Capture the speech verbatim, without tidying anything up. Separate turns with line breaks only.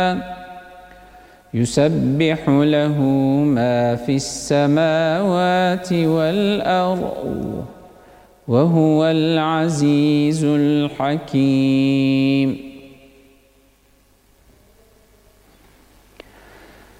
يسبح له ما في السماوات والأرض وهو العزيز الحكيم.